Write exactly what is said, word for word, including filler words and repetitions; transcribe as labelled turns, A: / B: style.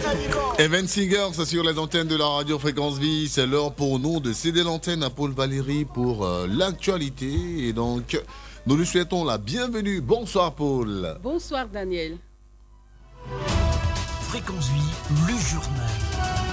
A: Et vingt-six heures, c'est sur les antennes de la radio Fréquence Vie. C'est l'heure pour nous de céder l'antenne à Paul Valéry pour euh, l'actualité. Et donc, nous lui souhaitons la bienvenue. Bonsoir Paul.
B: Bonsoir Daniel.
C: Fréquence Vie, le journal.